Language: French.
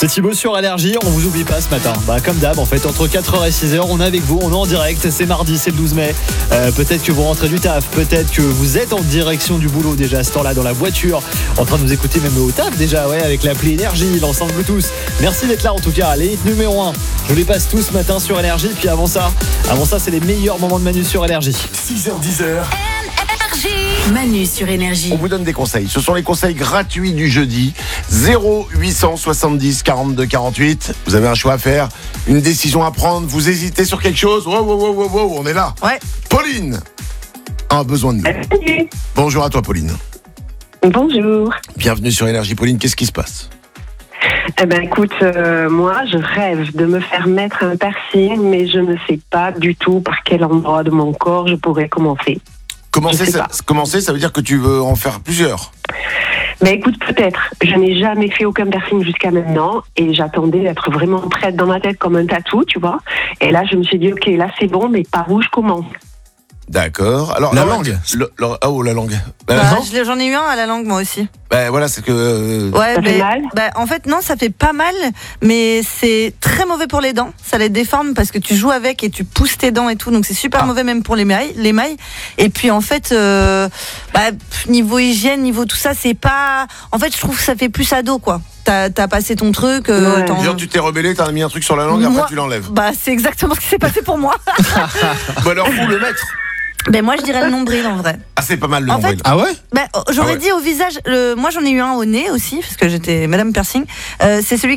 C'est Thibaut sur Allergie, on vous oublie pas ce matin. Comme d'hab en fait, entre 4h et 6h, on est avec vous, on est en direct, c'est mardi, c'est le 12 mai. Peut-être que vous rentrez du taf, peut-être que vous êtes en direction du boulot déjà à ce temps-là dans la voiture, en train de nous écouter même au taf déjà, avec l'appli Énergie, l'enceinte Bluetooth. Merci d'être là en tout cas, les hits numéro 1. Je les passe tous ce matin sur Énergie, puis avant ça c'est les meilleurs moments de Manu sur Énergie. 6h-10h. Manu sur Énergie. On vous donne des conseils. Ce sont les conseils gratuits du jeudi. 0870 42 48. Vous avez un choix à faire, une décision à prendre. Vous hésitez sur quelque chose. Wow, on est là. Ouais. Pauline a besoin de nous. Salut. Bonjour à toi, Pauline. Bonjour. Bienvenue sur Énergie. Pauline, qu'est-ce qui se passe? Écoute, moi je rêve de me faire mettre un piercing, mais je ne sais pas du tout par quel endroit de mon corps je pourrais commencer. Commencer, ça veut dire que tu veux en faire plusieurs. Mais écoute, peut-être. Je n'ai jamais fait aucun piercing jusqu'à maintenant et j'attendais d'être vraiment prête dans ma tête comme un tatou, tu vois. Et là, je me suis dit, ok, là c'est bon, mais par où je commence? D'accord. Alors La langue. La langue. J'en ai eu un à la langue moi aussi. Voilà, c'est que. Ouais, Ça fait mal? En fait non, ça fait pas mal, mais c'est très mauvais pour les dents. Ça les déforme parce que tu joues avec et tu pousses tes dents et tout, donc c'est super mauvais même pour les mailles. Et puis en fait, niveau hygiène, niveau tout ça, c'est pas. En fait, je trouve que ça fait plus ado quoi. T'as passé ton truc. Ouais. Genre, tu t'es rebellé, t'as mis un truc sur la langue, après tu l'enlèves. C'est exactement ce qui s'est passé pour moi. Alors faut le mettre. Moi je dirais le nombril en vrai. Ah, c'est pas mal le En nombril. fait, Ah ouais? J'aurais dit au visage. Moi j'en ai eu un au nez aussi parce que j'étais Madame Piercing. C'est celui